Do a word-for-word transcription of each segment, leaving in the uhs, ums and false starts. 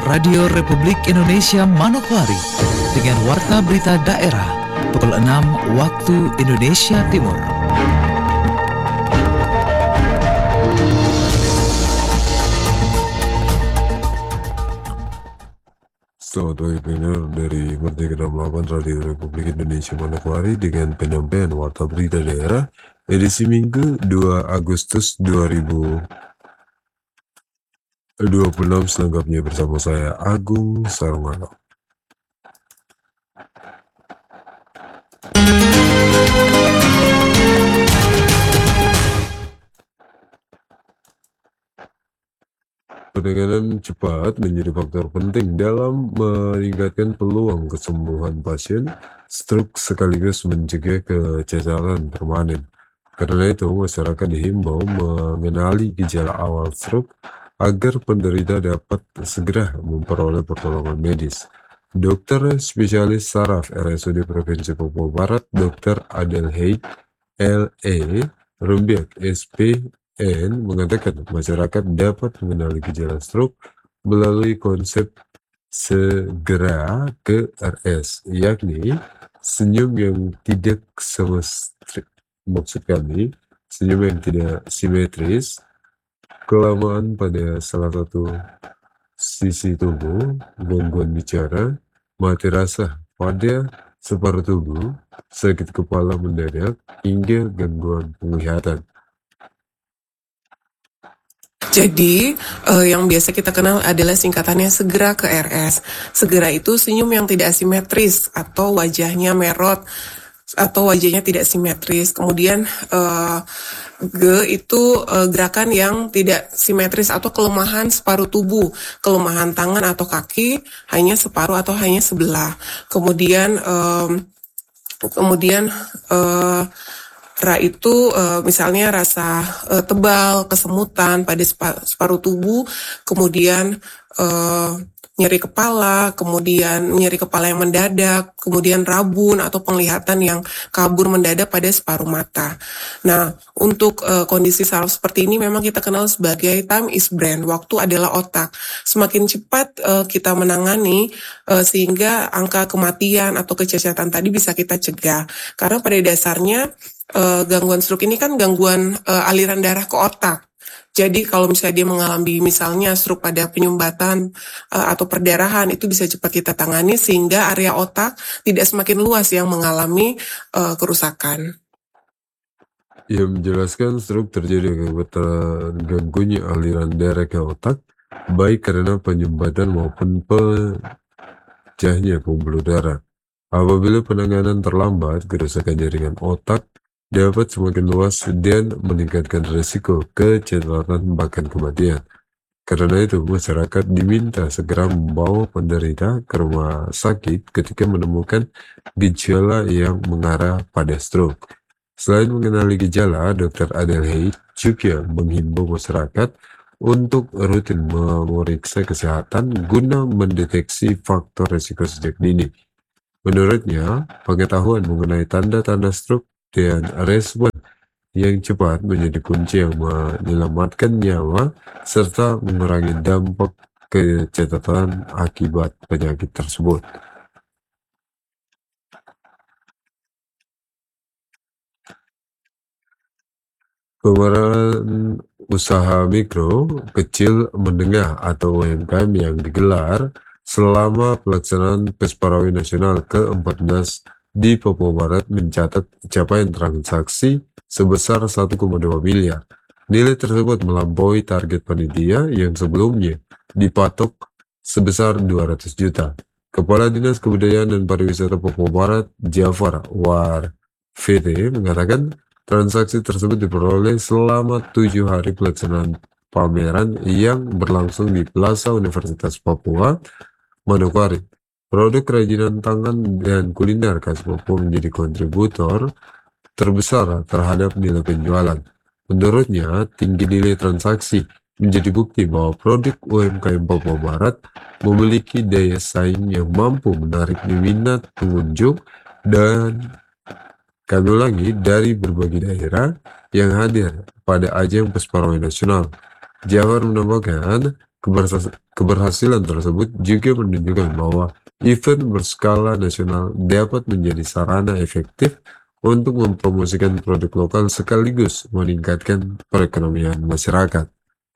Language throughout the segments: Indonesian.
Radio Republik Indonesia Manokwari dengan Warta Berita Daerah pukul enam waktu Indonesia Timur. Selamat pagi pendengar dari Merdeka enam puluh delapan Radio Republik Indonesia Manokwari dengan penyampaian Warta Berita Daerah edisi Minggu dua Agustus dua ribu dua puluh enam selengkapnya bersama saya Agung Sarmana. Penanganan cepat menjadi faktor penting dalam meningkatkan peluang kesembuhan pasien stroke sekaligus mencegah kecacatan permanen. Karena itu, masyarakat dihimbau mengenali gejala awal stroke agar penderita dapat segera memperoleh pertolongan medis. Dokter spesialis saraf R S U D Provinsi Papua Barat, Dokter Adelheid L E Rumbiak S P N mengatakan masyarakat dapat mengenali gejala stroke melalui konsep segera ke R S, yakni senyum yang tidak semestri, maksud kami senyum yang tidak simetris, kelamaan pada salah satu sisi tubuh, gangguan bicara, mati rasa pada separuh tubuh, sakit kepala mendadak, hingga gangguan penglihatan. Jadi, eh, yang biasa kita kenal adalah singkatannya segera ke R S. Segera itu senyum yang tidak simetris atau wajahnya merot atau wajahnya tidak simetris. Kemudian eh, G itu eh, gerakan yang tidak simetris atau kelemahan separuh tubuh, kelemahan tangan atau kaki hanya separuh atau hanya sebelah. Kemudian eh, kemudian eh, Ra itu uh, misalnya rasa uh, tebal, kesemutan pada sepa, separuh tubuh, kemudian uh, nyeri kepala, kemudian nyeri kepala yang mendadak, kemudian rabun atau penglihatan yang kabur mendadak pada separuh mata. Nah, untuk uh, kondisi saraf seperti ini memang kita kenal sebagai time is brain, waktu adalah otak. Semakin cepat uh, kita menangani uh, sehingga angka kematian atau kecacatan tadi bisa kita cegah. Karena pada dasarnya Uh, gangguan stroke ini kan gangguan uh, aliran darah ke otak. Jadi kalau misalnya dia mengalami misalnya stroke pada penyumbatan uh, atau perdarahan, itu bisa cepat kita tangani sehingga area otak tidak semakin luas yang mengalami uh, kerusakan. Ia menjelaskan stroke terjadi akibat terganggunya aliran darah ke otak, baik karena penyumbatan maupun pecahnya pembuluh darah. Apabila penanganan terlambat, kerusakan jaringan otak dapat semakin luas dan meningkatkan risiko kecacatan bahkan kematian. Karena itu, masyarakat diminta segera membawa penderita ke rumah sakit ketika menemukan gejala yang mengarah pada stroke. Selain mengenali gejala, Dokter Adelheid juga menghimbau masyarakat untuk rutin memeriksa kesehatan guna mendeteksi faktor risiko sejak dini. Menurutnya, pengetahuan mengenai tanda-tanda stroke dan respon yang cepat menjadi kunci yang menyelamatkan nyawa serta mengurangi dampak kecacatan akibat penyakit tersebut. Pemerahan usaha mikro, kecil, menengah atau U M K M yang digelar selama pelaksanaan Pesparawi Nasional ke empat belas di Papua Barat mencatat capaian transaksi sebesar satu koma dua miliar. Nilai tersebut melampaui target panitia yang sebelumnya dipatok sebesar dua ratus juta. Kepala Dinas Kebudayaan dan Pariwisata Papua Barat, Jafar War V T, mengatakan transaksi tersebut diperoleh selama tujuh hari pelaksanaan pameran yang berlangsung di Plaza Universitas Papua, Manokwari. Produk kerajinan tangan dan kuliner khas Papua menjadi kontributor terbesar terhadap nilai penjualan. Menurutnya, tinggi nilai transaksi menjadi bukti bahwa produk U M K M Papua Barat memiliki daya saing yang mampu menarik minat pengunjung dan kami ulangi dari berbagai daerah yang hadir pada ajang Pesparawi Nasional. Jafar menambahkan, Keberhasilan tersebut juga menunjukkan bahwa event berskala nasional dapat menjadi sarana efektif untuk mempromosikan produk lokal sekaligus meningkatkan perekonomian masyarakat.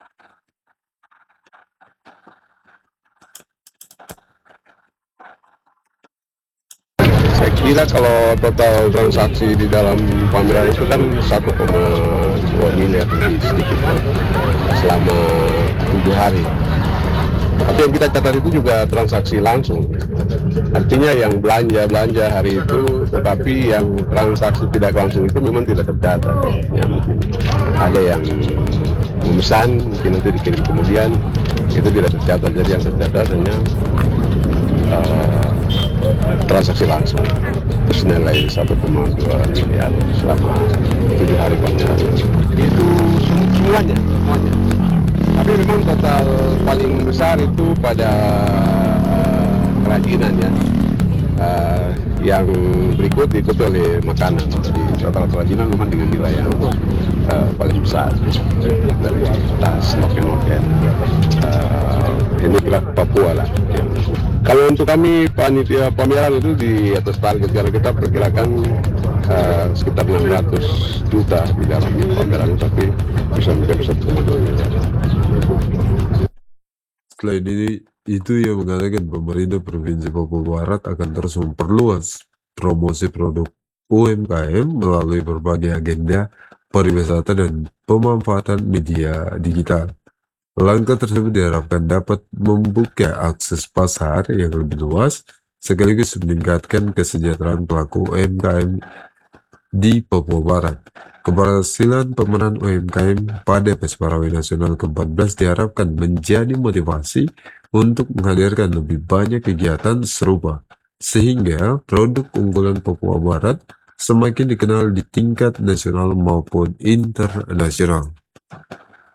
Saya kira kalau total transaksi di dalam pameran itu kan satu koma dua miliar lebih sedikit selama tujuh hari. Tapi yang kita catat itu juga transaksi langsung. Artinya yang belanja-belanja hari itu, tetapi yang transaksi tidak langsung itu memang tidak tercatat. Ya, mungkin ada yang memesan, mungkin nanti dikirim kemudian, itu tidak tercatat. Jadi yang tercatat hanya uh, transaksi langsung. Terus nilai satu koma dua miliar selama tujuh hari pameran. Itu semuanya, semuanya. Tapi memang total paling besar itu pada uh, kerajinan ya. Uh, yang berikut diikuti oleh makanan. Jadi total kerajinan memang dengan nilai yang uh, paling besar dari tas noken-noken. Uh, ini kira Papua lah. Ya. Kalau untuk kami panitia pameran itu di atas target, karena kita perkirakan uh, sekitar enam ratus juta di dalam pameran, tapi bisa mencapai satu koma dua miliar. Selain ini, itu yang mengatakan pemerintah Provinsi Papua Barat akan terus memperluas promosi produk U M K M melalui berbagai agenda pariwisata dan pemanfaatan media digital. Langkah tersebut diharapkan dapat membuka akses pasar yang lebih luas, sekaligus meningkatkan kesejahteraan pelaku U M K M di Papua Barat. Keberhasilan pemeran U M K M pada Pesparawi Nasional ke empat belas diharapkan menjadi motivasi untuk menghadirkan lebih banyak kegiatan serupa, sehingga produk unggulan Papua Barat semakin dikenal di tingkat nasional maupun internasional.